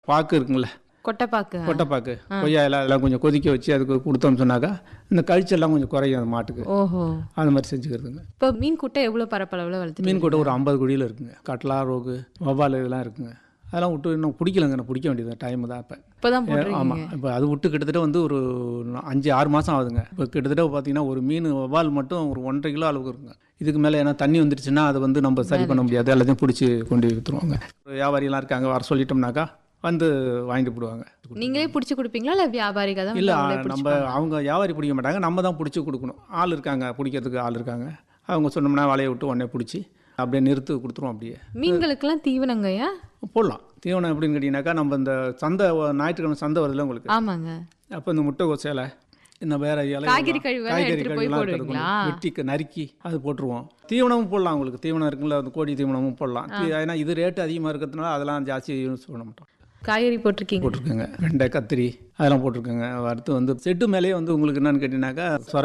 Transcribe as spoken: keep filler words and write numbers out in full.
பாக்கு இருக்குங்கள, கொட்டைப்பாக்கு. கொட்டைப்பாக்கு, கொய்யா இலை அதெல்லாம் கொஞ்சம் கொதிக்க வச்சு அதுக்கு கொடுத்தோம்னு சொன்னாக்கா இந்த கழிச்செல்லாம் கொஞ்சம் குறையும் அந்த மாட்டுக்கு. ஓஹோ. அது மாதிரி செஞ்சுக்கிறதுங்க. இப்போ மீன் குட்டை எவ்வளோ பரப்பளவில் வளர்த்து? மீன் கூட்டை ஒரு ஐம்பது குழியில் இருக்குங்க. கட்லா, ரோகு, வவ்வால் இதெல்லாம் இருக்குங்க. அதெல்லாம் விட்டு இன்னும் பிடிக்கலங்க, நான் பிடிக்க வேண்டியது டைம் தான் இப்போ. இப்போ தான் போட்டுருக்கீங்க? ஆமாம், இப்போ அது விட்டு கிட்டத்தட்ட வந்து ஒரு அஞ்சு ஆறு மாதம் ஆகுதுங்க. இப்போ கிட்டத்தட்ட பார்த்தீங்கன்னா ஒரு மீன் வவ்வால் மட்டும் ஒரு ஒன்றரை கிலோ அளவுக்கு இருக்குங்க. இதுக்கு மேலே ஏன்னா தண்ணி வந்துருச்சுன்னா அதை வந்து நம்ம சரி பண்ண முடியாது, எல்லாத்தையும் பிடிச்சி கொண்டு விற்றுருவாங்க. வியாபாரிலாம் இருக்காங்க, வர சொல்லிட்டோம்னாக்கா வந்து வாங்கிட்டு போடுவாங்க. நீங்களே பிடிச்சி கொடுப்பீங்களா இல்லை வியாபாரிக்கு தான்? இல்லை, நம்ம அவங்க வியாபாரி பிடிக்க மாட்டாங்க, நம்ம தான் பிடிச்சி கொடுக்கணும். ஆள் இருக்காங்க, பிடிக்கிறதுக்கு ஆள் இருக்காங்க. அவங்க சொன்னோம்னா வலையை விட்டு உடனே பிடிச்சி அப்படியே நிறுத்து கொடுத்துருவோம். அப்படியே மீன்களுக்கெல்லாம் தீவனங்கய்யா போடலாம். தீவனம் எப்படின்னு கேட்டிங்கனாக்கா, நம்ம இந்த சந்தை ஞாயிற்றுக்கிழமை சந்தை வருதுல்ல உங்களுக்கு. ஆமாங்க. அப்போ இந்த முட்டைகோஸ் இலை, இந்த வேற இலை, காய்கறி கழிவு காய்கறி கழிவுலாம் வெட்டி நறுக்கி அது போட்டுருவோம். தீவனமும் போடலாம். உங்களுக்கு தீவனம் இருக்குங்களா, அந்த கோழி தீவனமும் போடலாம். ஏன்னா இது ரேட்டு அதிகமாக இருக்கிறதுனால அதெல்லாம் ஜாஸ்தி யூஸ் பண்ண மாட்டோம். காய்கறி போட்டிருக்கீங்க? போட்டிருக்கேங்க, வெண்டை, கத்திரி அதெல்லாம் போட்டிருக்கேங்க. அடுத்து வந்து செட்டு மேலேயே வந்து உங்களுக்கு என்னன்னு கேட்டிங்கனாக்கா சொர